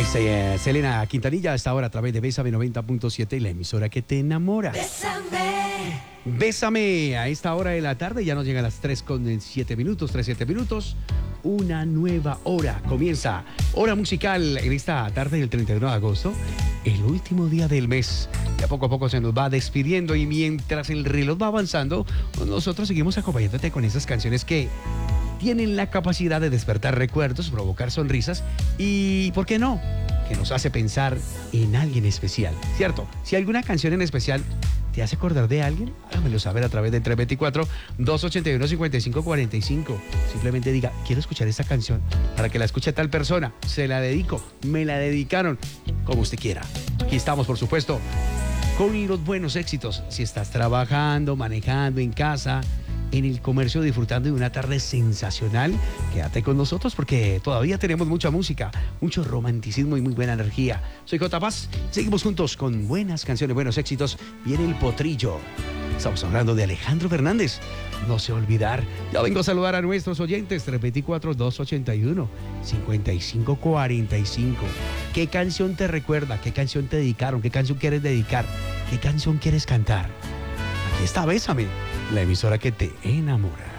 Selena Quintanilla a esta hora a través de Bésame 90.7 y la emisora que te enamora. Bésame. Bésame a esta hora de la tarde, ya nos llegan las 3:07 minutos, 3:07 minutos. Una nueva hora comienza. Hora musical en esta tarde del 31 de agosto, el último día del mes. Ya poco a poco se nos va despidiendo y mientras el reloj va avanzando, nosotros seguimos acompañándote con esas canciones que tienen la capacidad de despertar recuerdos, provocar sonrisas y, ¿por qué no?, que nos hace pensar en alguien especial, ¿cierto? Si alguna canción en especial te hace acordar de alguien, hágamelo saber a través del 324-281-5545. Simplemente diga, quiero escuchar esta canción para que la escuche tal persona. Se la dedico, me la dedicaron, como usted quiera. Aquí estamos, por supuesto, con los buenos éxitos. Si estás trabajando, manejando en casa, en el comercio, disfrutando de una tarde sensacional, quédate con nosotros porque todavía tenemos mucha música, mucho romanticismo y muy buena energía. Soy J. Paz, seguimos juntos con buenas canciones, buenos éxitos. Viene El Potrillo. Estamos hablando de Alejandro Fernández. No se olvidar. Ya vengo a saludar a nuestros oyentes. 324-281-5545. ¿Qué canción te recuerda? ¿Qué canción te dedicaron? ¿Qué canción quieres dedicar? ¿Qué canción quieres cantar? Aquí está Bésame, la emisora que te enamora.